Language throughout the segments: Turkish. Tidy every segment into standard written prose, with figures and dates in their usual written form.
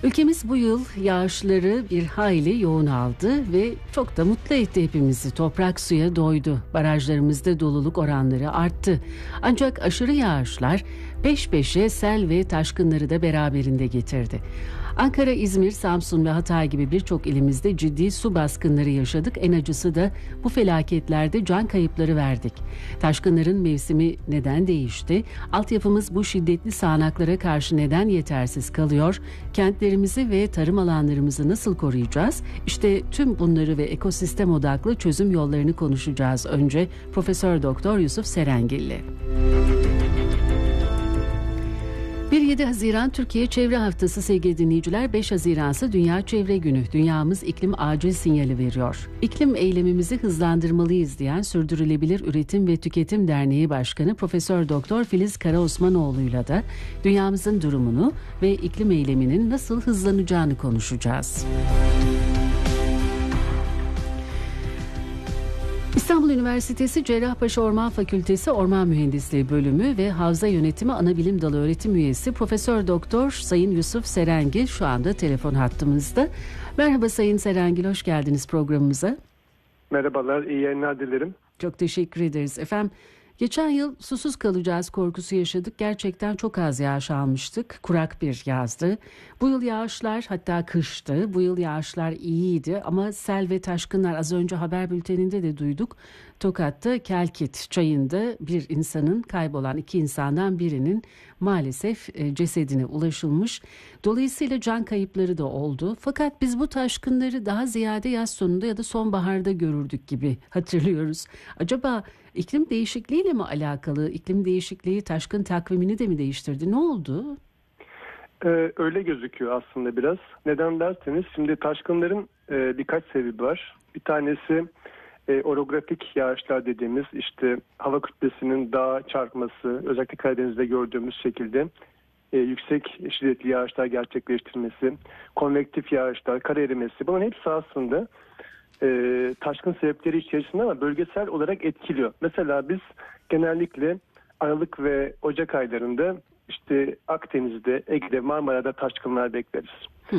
Ülkemiz bu yıl yağışları bir hayli yoğun aldı ve çok da mutlu etti hepimizi. Toprak suya doydu. Barajlarımızda doluluk oranları arttı. Ancak aşırı yağışlar peş peşe sel ve taşkınları da beraberinde getirdi. Ankara, İzmir, Samsun ve Hatay gibi birçok ilimizde ciddi su baskınları yaşadık. En acısı da bu felaketlerde can kayıpları verdik. Taşkınların mevsimi neden değişti? Altyapımız bu şiddetli sağanaklara karşı neden yetersiz kalıyor? Kentlerimizi ve tarım alanlarımızı nasıl koruyacağız? İşte tüm bunları ve ekosistem odaklı çözüm yollarını konuşacağız. Önce Profesör Doktor Yusuf Serengilli. 1-7 Haziran Türkiye Çevre Haftası sevgili dinleyiciler, 5 Haziran ise Dünya Çevre Günü. Dünyamız iklim acil sinyali veriyor. İklim eylemimizi hızlandırmalıyız diyen Sürdürülebilir Üretim ve Tüketim Derneği Başkanı Profesör Doktor Filiz Karaosmanoğlu'yla da dünyamızın durumunu ve iklim eyleminin nasıl hızlanacağını konuşacağız. İstanbul Üniversitesi Cerrahpaşa Orman Fakültesi Orman Mühendisliği Bölümü ve Havza Yönetimi Anabilim Dalı öğretim üyesi Profesör Doktor Sayın Yusuf Serengil şu anda telefon hattımızda. Merhaba Sayın Serengil, hoş geldiniz programımıza. Merhabalar, iyi yayınlar dilerim. Çok teşekkür ederiz efendim. Geçen yıl susuz kalacağız korkusu yaşadık. Gerçekten çok az yağış almıştık. Kurak bir yazdı. Bu yıl yağışlar, hatta kıştı. Bu yıl yağışlar iyiydi ama sel ve taşkınlar, az önce haber bülteninde de duyduk. Tokat'ta Kelkit çayında bir insanın, kaybolan 2 insandan birinin maalesef cesedine ulaşılmış. Dolayısıyla can kayıpları da oldu. Fakat biz bu taşkınları daha ziyade yaz sonunda ya da sonbaharda görürdük gibi hatırlıyoruz. Acaba iklim değişikliğiyle mi alakalı? İklim değişikliği taşkın takvimini de mi değiştirdi? Ne oldu? Öyle gözüküyor aslında biraz. Neden derseniz, şimdi taşkınların birkaç sebebi var. Bir tanesi orografik yağışlar dediğimiz, işte hava kütlesinin dağa çarpması, özellikle Karadeniz'de gördüğümüz şekilde yüksek şiddetli yağışlar gerçekleştirmesi, konvektif yağışlar, kar erimesi, bunların hepsi aslında taşkın sebepleri içerisinde ama bölgesel olarak etkiliyor. Mesela biz genellikle Aralık ve Ocak aylarında işte Akdeniz'de, Ege'de, Marmara'da taşkınlar bekleriz. Hı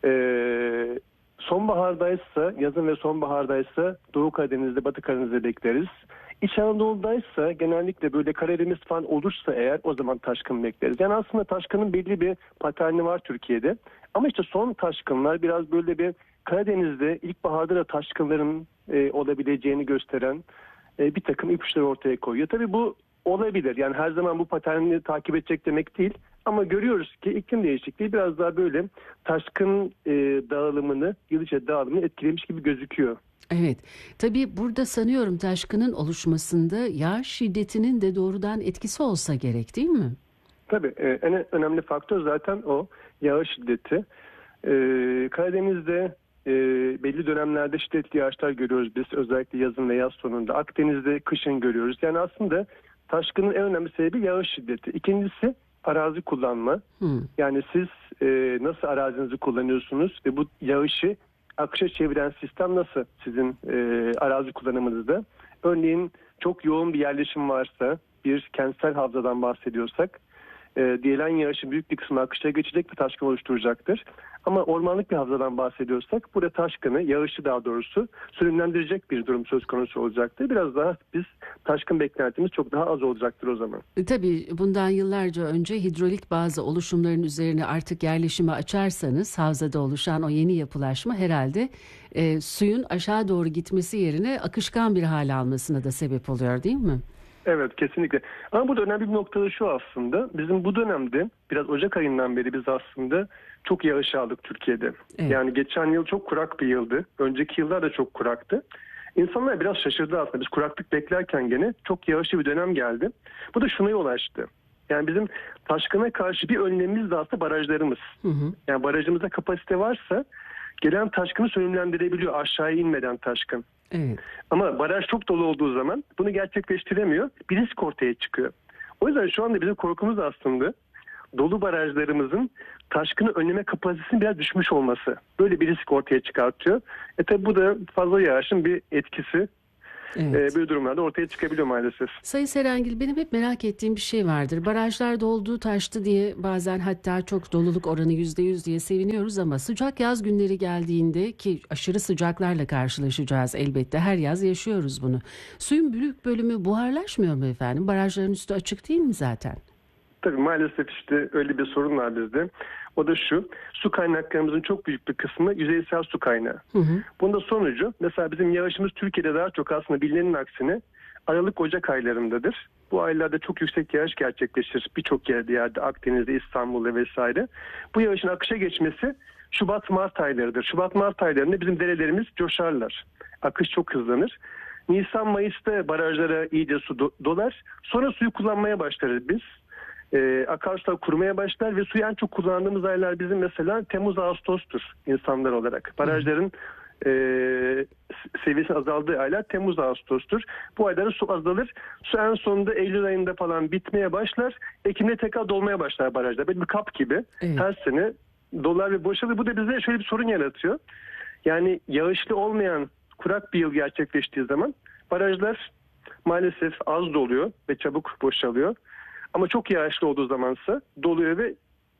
hı. Sonbahardaysa, yazın ve sonbahardaysa Doğu Karadeniz'de, Batı Karadeniz'de bekleriz. İç Anadolu'daysa genellikle böyle kar erimesi falan olursa eğer, o zaman taşkın bekleriz. Yani aslında taşkının belli bir paterni var Türkiye'de. Ama işte son taşkınlar biraz böyle bir Karadeniz'de ilkbaharda da taşkınların olabileceğini gösteren bir takım ipuçları ortaya koyuyor. Tabii bu olabilir. Yani her zaman bu paterni takip edecek demek değil. Ama görüyoruz ki iklim değişikliği biraz daha böyle taşkın dağılımını, yıl içi dağılımını etkilemiş gibi gözüküyor. Evet. Tabii burada sanıyorum taşkının oluşmasında yağış şiddetinin de doğrudan etkisi olsa gerek, değil mi? Tabii. En önemli faktör zaten o yağış şiddeti. Karadeniz'de belli dönemlerde şiddetli yağışlar görüyoruz biz, özellikle yazın ve yaz sonunda. Akdeniz'de kışın görüyoruz. Yani aslında taşkının en önemli sebebi yağış şiddeti. İkincisi arazi kullanma. Yani siz nasıl arazinizi kullanıyorsunuz ve bu yağışı akışa çeviren sistem nasıl sizin arazi kullanımınızda? Örneğin çok yoğun bir yerleşim varsa, bir kentsel havzadan bahsediyorsak, diyetten yağışın büyük bir kısmı akışa geçecek ve taşkın oluşturacaktır. Ama ormanlık bir havzadan bahsediyorsak, burada taşkını, yağışı daha doğrusu sürümlendirecek bir durum söz konusu olacaktır. Biraz daha biz taşkın beklentimiz çok daha az olacaktır o zaman. Tabii bundan yıllarca önce hidrolik bazı oluşumların üzerine artık yerleşimi açarsanız, havzada oluşan o yeni yapılaşma herhalde suyun aşağı doğru gitmesi yerine akışkan bir hal almasına da sebep oluyor, değil mi? Evet, kesinlikle. Ama burada önemli bir nokta da şu aslında. Bizim bu dönemde biraz Ocak ayından beri biz aslında çok yağış aldık Türkiye'de. Evet. Yani geçen yıl çok kurak bir yıldı. Önceki yıllar da çok kuraktı. İnsanlar biraz şaşırdı aslında. Biz kuraklık beklerken gene çok yağışlı bir dönem geldi. Bu da şuna yol açtı. Yani bizim taşkına karşı bir önlemimiz de aslında barajlarımız. Hı hı. Yani barajımızda kapasite varsa gelen taşkını sönümlendirebiliyor, aşağıya inmeden taşkın. Evet. Ama baraj çok dolu olduğu zaman bunu gerçekleştiremiyor. Bir risk ortaya çıkıyor. O yüzden şu anda bizim korkumuz aslında dolu barajlarımızın taşkını önleme kapasitesinin biraz düşmüş olması. Böyle bir risk ortaya çıkartıyor. Tabi bu da fazla yağışın bir etkisi. Evet. böyle durumlarda ortaya çıkabiliyor maalesef. Sayın Serengil, benim hep merak ettiğim bir şey vardır. Barajlar doldu taştı diye bazen hatta çok doluluk oranı %100 diye seviniyoruz ama sıcak yaz günleri geldiğinde ki aşırı sıcaklarla karşılaşacağız elbette, her yaz yaşıyoruz bunu. Suyun büyük bölümü buharlaşmıyor mu efendim? Barajların üstü açık değil mi zaten? Tabii maalesef işte öyle bir sorun var bizde. O da şu, su kaynaklarımızın çok büyük bir kısmı yüzeysel su kaynağı. Hı hı. Bunda sonucu mesela bizim yağışımız Türkiye'de daha çok aslında bilinenin aksine Aralık-Ocak aylarındadır. Bu aylarda çok yüksek yağış gerçekleşir birçok yerde Akdeniz'de, İstanbul'da vesaire. Bu yağışın akışa geçmesi Şubat-Mart aylarıdır. Şubat-Mart aylarında bizim derelerimiz coşarlar. Akış çok hızlanır. Nisan-Mayıs'ta barajlara iyice su dolar. Sonra suyu kullanmaya başlarız biz. Akarsular kurumaya başlar ve suyu en çok kullandığımız aylar bizim mesela Temmuz-Ağustos'tur insanlar olarak. Barajların seviyesi azaldığı aylar Temmuz-Ağustos'tur. Bu aylarda su azalır. Su en sonunda Eylül ayında falan bitmeye başlar. Ekim'de tekrar dolmaya başlar barajda. Böyle bir kap gibi her sene dolar ve boşalır. Bu da bize şöyle bir sorun yaratıyor. Yani yağışlı olmayan kurak bir yıl gerçekleştiği zaman barajlar maalesef az doluyor ve çabuk boşalıyor. Ama çok yağışlı olduğu zamansa doluyor ve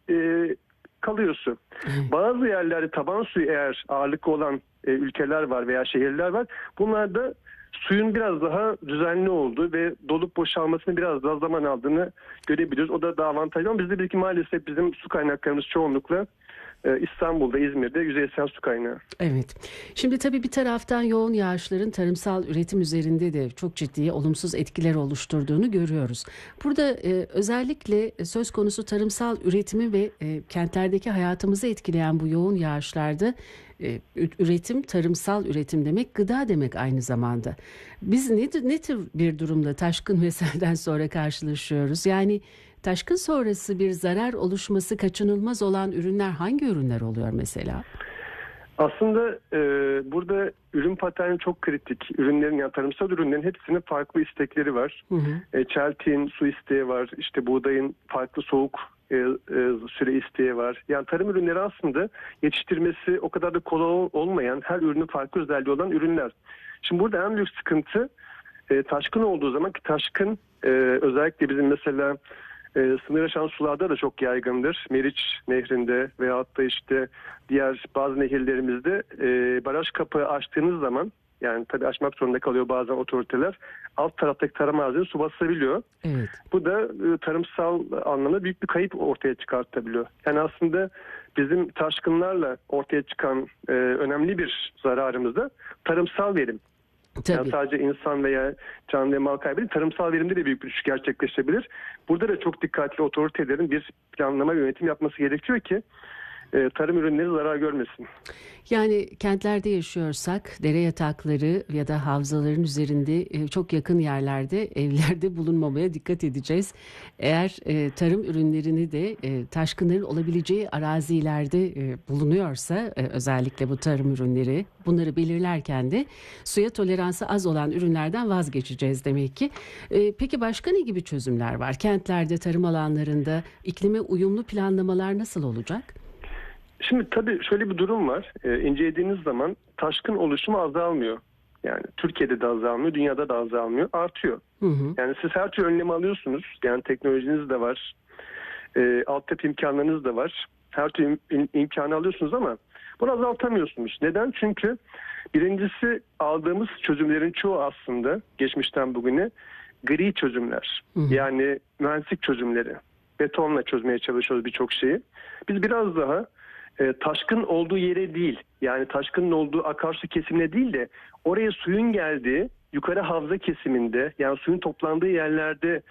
kalıyor su. Bazı yerlerde taban suyu eğer ağırlıklı olan ülkeler var veya şehirler var. Bunlarda suyun biraz daha düzenli olduğu ve dolup boşalmasını biraz daha zaman aldığını görebiliyoruz. O da daha avantajlı ama bizde maalesef bizim su kaynaklarımız çoğunlukla İstanbul'da, İzmir'de yüzeysel su kaynağı. Evet. Şimdi tabii bir taraftan yoğun yağışların tarımsal üretim üzerinde de çok ciddi olumsuz etkiler oluşturduğunu görüyoruz. Burada özellikle söz konusu tarımsal üretimi ve kentlerdeki hayatımızı etkileyen bu yoğun yağışlarda üretim, tarımsal üretim demek, gıda demek aynı zamanda. Biz ne tür bir durumda taşkın ve selden sonra karşılaşıyoruz? Yani taşkın sonrası bir zarar oluşması kaçınılmaz olan ürünler hangi ürünler oluyor mesela? Aslında burada ürün paterni çok kritik. Ürünlerin, yani tarımsal ürünlerin hepsinin farklı istekleri var. Hı hı. Çeltiğin su isteği var. İşte buğdayın farklı soğuk süre isteği var. Yani tarım ürünleri aslında yetiştirmesi o kadar da kolay olmayan, her ürünün farklı özelliği olan ürünler. Şimdi burada en büyük sıkıntı taşkın olduğu zaman, ki taşkın özellikle bizim mesela sınır aşan sularda da çok yaygındır. Meriç Nehri'nde veyahut da işte diğer bazı nehirlerimizde baraj kapağı açtığınız zaman, yani tabii açmak zorunda kalıyor bazen otoriteler, alt taraftaki tarım arazini su basabiliyor. Evet. Bu da tarımsal anlamda büyük bir kayıp ortaya çıkartabiliyor. Yani aslında bizim taşkınlarla ortaya çıkan önemli bir zararımız da tarımsal verim. Yani sadece insan veya canlı ve mal kaybı değil, tarımsal verimde de büyük bir düşüş gerçekleşebilir. Burada da çok dikkatli otoritelerin bir planlama ve yönetim yapması gerekiyor ki tarım ürünleri zarar görmesin. Yani kentlerde yaşıyorsak dere yatakları ya da havzaların üzerinde çok yakın yerlerde, evlerde bulunmamaya dikkat edeceğiz. Eğer tarım ürünlerini de taşkınların olabileceği arazilerde bulunuyorsa özellikle bu tarım ürünleri, bunları belirlerken de suya toleransı az olan ürünlerden vazgeçeceğiz demek ki. Peki başka ne gibi çözümler var? Kentlerde, tarım alanlarında iklime uyumlu planlamalar nasıl olacak? Şimdi tabii şöyle bir durum var. İncelediğiniz zaman taşkın oluşumu azalmıyor. Yani Türkiye'de de azalmıyor, dünyada da azalmıyor, artıyor. Hı hı. Yani siz her türlü önlemi alıyorsunuz. Yani teknolojiniz de var, altyapı imkanlarınız da var. Her türlü imkanı alıyorsunuz ama bunu azaltamıyorsunuz. Neden? Çünkü birincisi aldığımız çözümlerin çoğu aslında geçmişten bugüne gri çözümler. Hı hı. Yani mühendislik çözümleri. Betonla çözmeye çalışıyoruz birçok şeyi. Biz biraz daha taşkın olduğu yere değil, yani taşkının olduğu akarsu kesimine değil de oraya suyun geldiği yukarı havza kesiminde, yani suyun toplandığı yerlerde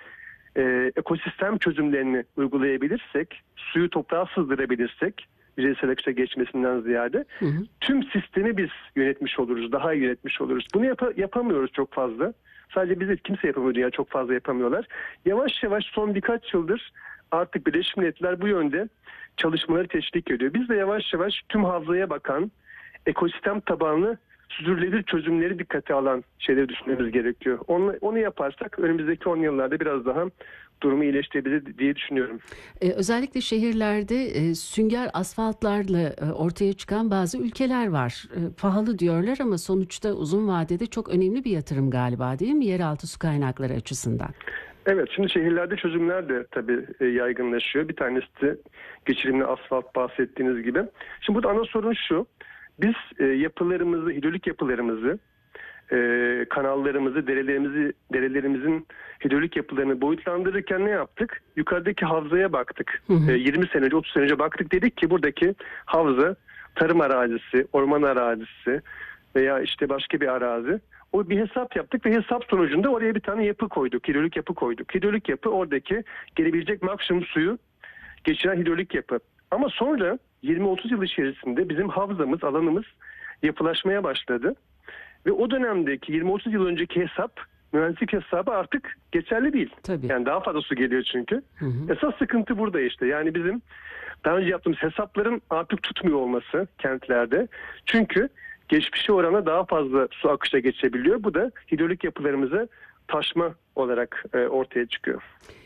ekosistem çözümlerini uygulayabilirsek, suyu toprağa sızdırabilirsek, yüzeysel akışa geçmesinden ziyade tüm sistemi biz yönetmiş oluruz, daha iyi yönetmiş oluruz. Bunu yapamıyoruz çok fazla. Sadece biz, kimse yapamıyor, dünya çok fazla yapamıyorlar. Yavaş yavaş son birkaç yıldır artık Birleşmiş Milletler bu yönde çalışmaları teşvik ediyor. Biz de yavaş yavaş tüm havzaya bakan, ekosistem tabanlı sürdürülebilir çözümleri dikkate alan şeyleri düşünmemiz gerekiyor. Onu yaparsak önümüzdeki 10 yıllarda biraz daha durumu iyileştirebilir diye düşünüyorum. Özellikle şehirlerde sünger asfaltlarla ortaya çıkan bazı ülkeler var. Pahalı diyorlar ama sonuçta uzun vadede çok önemli bir yatırım galiba, değil mi? Yeraltı su kaynakları açısından. Evet, şimdi şehirlerde çözümler de tabii yaygınlaşıyor. Bir tanesi de geçirimli asfalt, bahsettiğiniz gibi. Şimdi burada ana sorun şu: biz yapılarımızı, hidrolik yapılarımızı, kanallarımızı, derelerimizin hidrolik yapılarını boyutlandırırken ne yaptık? Yukarıdaki havzaya baktık. 20 sene önce, 30 sene önce baktık, dedik ki buradaki havza tarım arazisi, orman arazisi veya işte başka bir arazi. O bir hesap yaptık ve hesap sonucunda oraya bir tane yapı koyduk, hidrolik yapı koyduk. Hidrolik yapı oradaki gelebilecek maksimum suyu geçiren hidrolik yapı. Ama sonra 20-30 yıl içerisinde bizim havzamız, alanımız yapılaşmaya başladı. Ve o dönemdeki 20-30 yıl önceki hesap, mühendislik hesabı artık geçerli değil. Tabii. Yani daha fazla su geliyor çünkü. Esas sıkıntı burada işte. Yani bizim daha önce yaptığımız hesapların artık tutmuyor olması kentlerde. Çünkü geçmişe oranla daha fazla su akışta geçebiliyor. Bu da hidrolik yapılarımıza taşma olarak ortaya çıkıyor.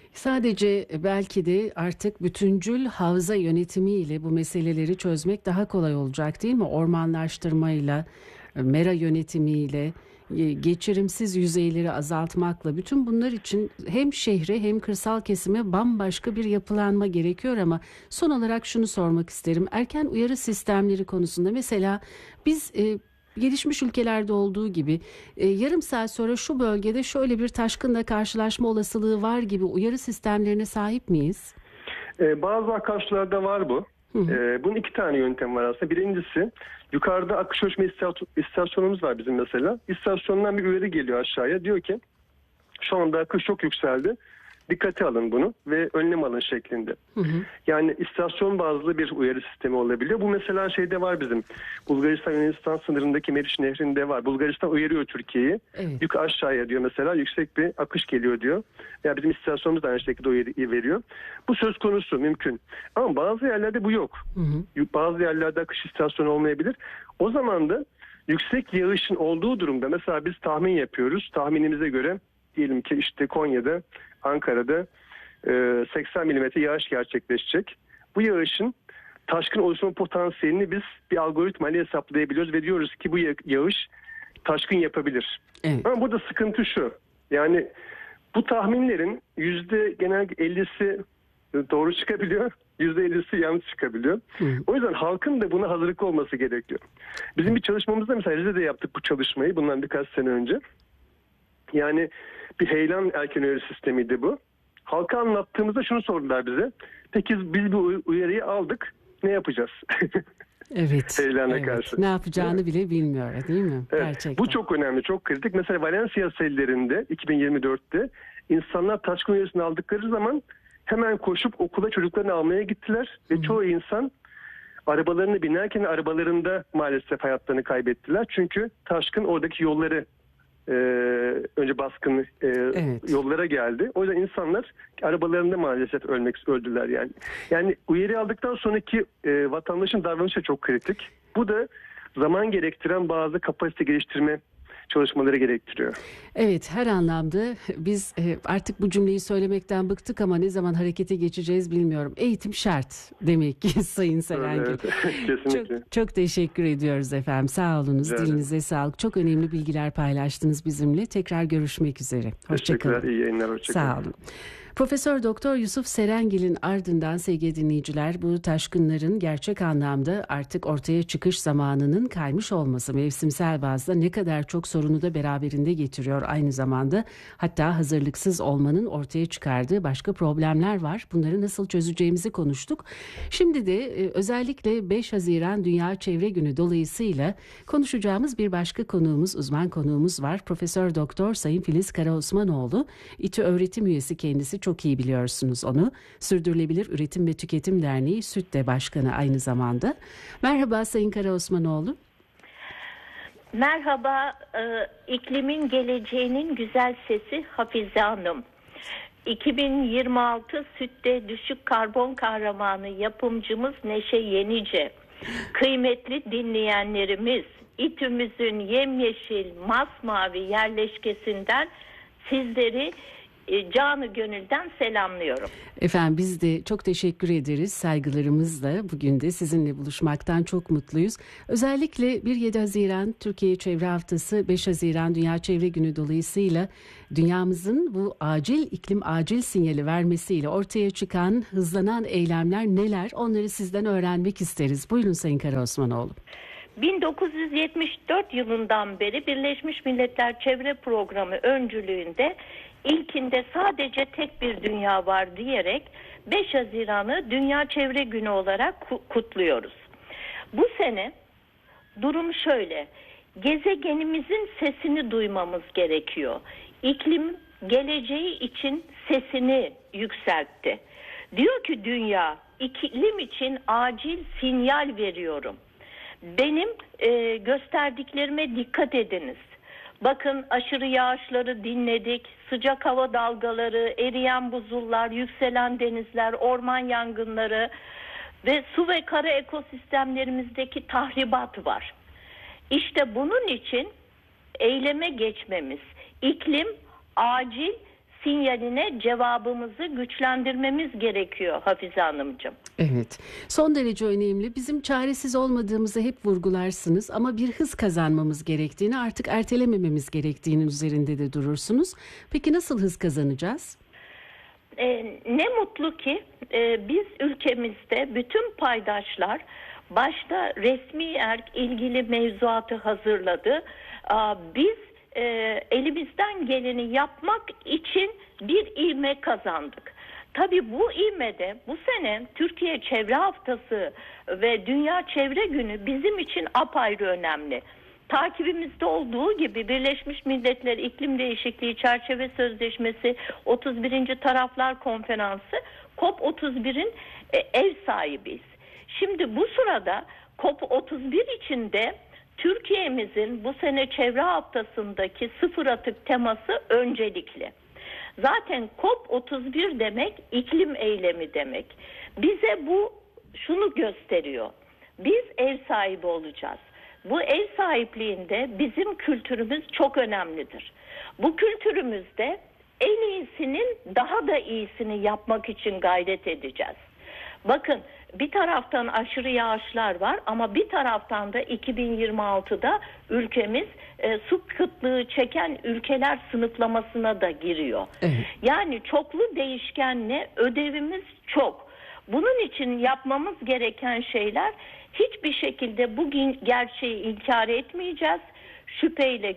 Sadece belki de artık bütüncül havza yönetimiyle bu meseleleri çözmek daha kolay olacak, değil mi? Ormanlaştırmayla, mera yönetimiyle, geçirimsiz yüzeyleri azaltmakla, bütün bunlar için hem şehre hem kırsal kesime bambaşka bir yapılanma gerekiyor. Ama son olarak şunu sormak isterim. Erken uyarı sistemleri konusunda mesela biz gelişmiş ülkelerde olduğu gibi yarım saat sonra şu bölgede şöyle bir taşkınla karşılaşma olasılığı var gibi uyarı sistemlerine sahip miyiz? Bazı akarsularda var bu. Bunun iki tane yöntem var aslında. Birincisi, yukarıda akış ölçme istasyonumuz var bizim mesela. İstasyondan bir uyarı geliyor aşağıya. Diyor ki şu anda akış çok yükseldi. Dikkate alın bunu ve önlem alın şeklinde. Yani istasyon bazlı bir uyarı sistemi olabiliyor. Bu mesela şeyde var bizim. Bulgaristan-Yunanistan sınırındaki Meriç Nehri'nde var. Bulgaristan uyarıyor Türkiye'yi. Evet. Yukarı aşağıya diyor mesela, yüksek bir akış geliyor diyor. Ya bizim istasyonumuz da aynı şekilde uyarı veriyor. Bu söz konusu, mümkün. Ama bazı yerlerde bu yok. Bazı yerlerde akış istasyonu olmayabilir. O zaman da yüksek yağışın olduğu durumda mesela biz tahmin yapıyoruz. Tahminimize göre diyelim ki işte Konya'da, Ankara'da 80 milimetre yağış gerçekleşecek. Bu yağışın taşkın oluşma potansiyelini biz bir algoritma ile hesaplayabiliyoruz ve diyoruz ki bu yağış taşkın yapabilir. Evet. Ama burada sıkıntı şu: yani bu tahminlerin genelde 50'si doğru çıkabiliyor, %50'si yanlış çıkabiliyor. O yüzden halkın da buna hazırlıklı olması gerekiyor. Bizim bir çalışmamızda mesela Rize'de yaptık bu çalışmayı bundan birkaç sene önce. Yani bir heyelan erken uyarı sistemiydi bu. Halka anlattığımızda şunu sordular bize: peki biz bu uyarıyı aldık, ne yapacağız? Evet. Heyelana karşı. Ne yapacağını bile bilmiyor, değil mi? Evet. Gerçekten. Bu çok önemli, çok kritik. Mesela Valencia sellerinde 2024'te insanlar taşkın uyarısını aldıkları zaman hemen koşup okula çocuklarını almaya gittiler. Ve çoğu insan arabalarını binerken arabalarında maalesef hayatlarını kaybettiler. Çünkü taşkın oradaki yolları önce baskın yollara geldi. O yüzden insanlar arabalarında maalesef öldüler yani. Yani uyarı aldıktan sonraki vatandaşın davranışı çok kritik. Bu da zaman gerektiren bazı kapasite geliştirme çalışmaları gerektiriyor. Evet, her anlamda biz artık bu cümleyi söylemekten bıktık ama ne zaman harekete geçeceğiz bilmiyorum. Eğitim şart demek ki Sayın Serengil. Evet, kesinlikle. Çok teşekkür ediyoruz efendim. Sağ olunuz. Dilinize sağlık. Çok önemli bilgiler paylaştınız bizimle. Tekrar görüşmek üzere. Hoşçakalın. Teşekkürler. İyi yayınlar. Hoşçakalın. Sağ olun. Profesör Doktor Yusuf Serengil'in ardından sevgili dinleyiciler, bu taşkınların gerçek anlamda artık ortaya çıkış zamanının kaymış olması mevsimsel bazda ne kadar çok sorunu da beraberinde getiriyor aynı zamanda. Hatta hazırlıksız olmanın ortaya çıkardığı başka problemler var. Bunları nasıl çözeceğimizi konuştuk. Şimdi de özellikle 5 Haziran Dünya Çevre Günü dolayısıyla konuşacağımız bir başka konuğumuz, uzman konuğumuz var. Profesör Doktor Sayın Filiz Karaosmanoğlu, İTÜ öğretim üyesi kendisi. Çok iyi biliyorsunuz onu. Sürdürülebilir Üretim ve Tüketim Derneği SÜTDE Başkanı aynı zamanda. Merhaba Sayın Karaosmanoğlu. Merhaba, iklimin geleceğinin güzel sesi Hafize Hanım. 2026 SÜTDE düşük karbon kahramanı yapımcımız Neşe Yenice. Kıymetli dinleyenlerimiz, İTÜ'müzün yemyeşil masmavi yerleşkesinden sizleri canı gönülden selamlıyorum. Efendim biz de çok teşekkür ederiz saygılarımızla. Bugün de sizinle buluşmaktan çok mutluyuz. Özellikle 1-7 Haziran Türkiye Çevre Haftası, 5 Haziran Dünya Çevre Günü dolayısıyla dünyamızın bu iklim acil sinyali vermesiyle ortaya çıkan hızlanan eylemler neler, onları sizden öğrenmek isteriz. Buyurun Sayın Karaosmanoğlu. 1974 yılından beri Birleşmiş Milletler Çevre Programı öncülüğünde ilkinde sadece tek bir dünya var diyerek 5 Haziran'ı Dünya Çevre Günü olarak kutluyoruz. Bu sene durum şöyle: gezegenimizin sesini duymamız gerekiyor. İklim geleceği için sesini yükseltti. Diyor ki dünya, iklim için acil sinyal veriyorum. Benim gösterdiklerime dikkat ediniz. Bakın, aşırı yağışları dinledik, sıcak hava dalgaları, eriyen buzullar, yükselen denizler, orman yangınları ve su ve kara ekosistemlerimizdeki tahribat var. İşte bunun için eyleme geçmemiz, iklim acil sinyaline cevabımızı güçlendirmemiz gerekiyor Hafize Hanımcığım. Evet, son derece önemli. Bizim çaresiz olmadığımızı hep vurgularsınız ama bir hız kazanmamız gerektiğini, artık ertelemememiz gerektiğinin üzerinde de durursunuz. Peki nasıl hız kazanacağız? Ne mutlu ki biz ülkemizde bütün paydaşlar, başta resmi ilgili mevzuatı hazırladı. Biz elimizden geleni yapmak için bir ivme kazandık. Tabii bu ivmede bu sene Türkiye Çevre Haftası ve Dünya Çevre Günü bizim için apayrı önemli. Takibimizde olduğu gibi Birleşmiş Milletler İklim Değişikliği Çerçeve Sözleşmesi 31. Taraflar Konferansı COP31'in ev sahibiyiz. Şimdi bu sırada COP31 içinde Türkiye'mizin bu sene çevre haftasındaki sıfır atık teması öncelikli. Zaten COP31 demek iklim eylemi demek. Bize bu şunu gösteriyor: biz ev sahibi olacağız. Bu ev sahipliğinde bizim kültürümüz çok önemlidir. Bu kültürümüzde en iyisinin daha da iyisini yapmak için gayret edeceğiz. Bakın, bir taraftan aşırı yağışlar var ama bir taraftan da 2026'da ülkemiz su kıtlığı çeken ülkeler sınıflamasına da giriyor. Evet. Yani çoklu değişkenle ödevimiz çok. Bunun için yapmamız gereken şeyler, hiçbir şekilde bugün gerçeği inkar etmeyeceğiz, şüpheyle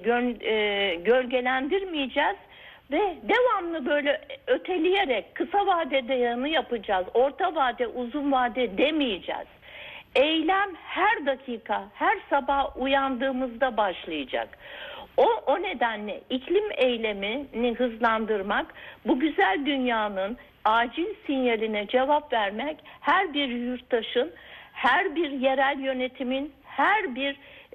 gölgelendirmeyeceğiz ve devamlı böyle öteleyerek kısa vadede yanı yapacağız, orta vade, uzun vade demeyeceğiz. Eylem her dakika, her sabah uyandığımızda başlayacak. O nedenle iklim eylemini hızlandırmak, bu güzel dünyanın acil sinyaline cevap vermek her bir yurttaşın, her bir yerel yönetimin, her bir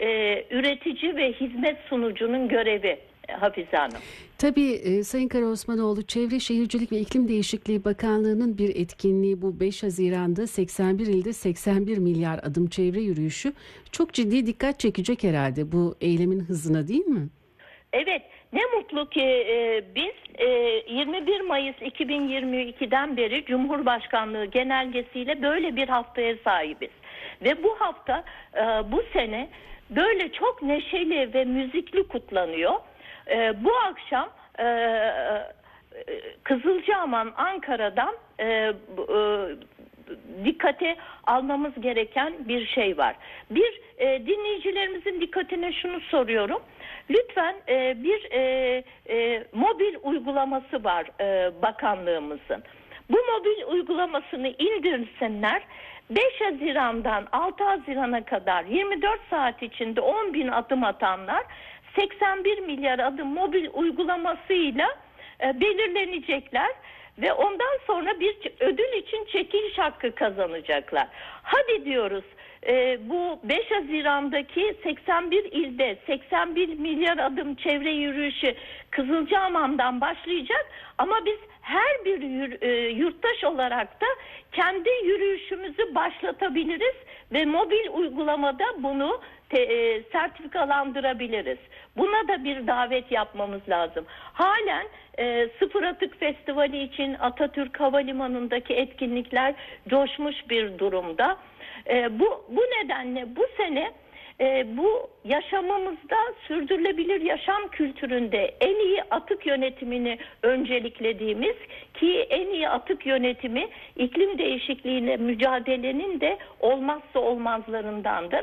üretici ve hizmet sunucunun görevi Hafize Hanım. Tabii Sayın Karaosmanoğlu, Çevre Şehircilik ve İklim Değişikliği Bakanlığı'nın bir etkinliği bu 5 Haziran'da 81 ilde 81 milyar adım çevre yürüyüşü çok ciddi dikkat çekecek herhalde bu eylemin hızına, değil mi? Evet, ne mutlu ki biz 21 Mayıs 2022'den beri Cumhurbaşkanlığı genelgesiyle böyle bir haftaya sahibiz. Ve bu hafta bu sene böyle çok neşeli ve müzikli kutlanıyor. Bu akşam Kızılcahamam Ankara'dan dikkate almamız gereken bir şey var. Dinleyicilerimizin dikkatine şunu soruyorum. Lütfen bir mobil uygulaması var bakanlığımızın. Bu mobil uygulamasını indirsinler. 5 Haziran'dan 6 Haziran'a kadar 24 saat içinde 10.000 adım atanlar 81 milyar adım mobil uygulamasıyla belirlenecekler ve ondan sonra bir ödül için çekiliş hakkı kazanacaklar. Hadi diyoruz, bu 5 Haziran'daki 81 ilde 81 milyar adım çevre yürüyüşü Kızılcahamam'dan başlayacak ama biz her bir yurttaş olarak da kendi yürüyüşümüzü başlatabiliriz ve mobil uygulamada bunu sertifikalandırabiliriz. Buna da bir davet yapmamız lazım. Halen Sıfır Atık Festivali için Atatürk Havalimanı'ndaki etkinlikler coşmuş bir durumda. Bu nedenle bu sene bu yaşamımızda sürdürülebilir yaşam kültüründe en iyi atık yönetimini önceliklediğimiz, ki en iyi atık yönetimi iklim değişikliğiyle mücadelenin de olmazsa olmazlarındandır.